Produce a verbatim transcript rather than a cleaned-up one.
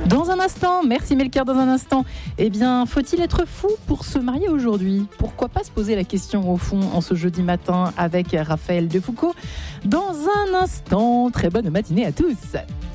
Dans un instant, merci Melchior, dans un instant, eh bien, faut-il être fou pour se marier aujourd'hui ? Pourquoi pas se poser la question au fond en ce jeudi matin avec Raphaël Defoucauld. Dans un instant, très bonne matinée à tous.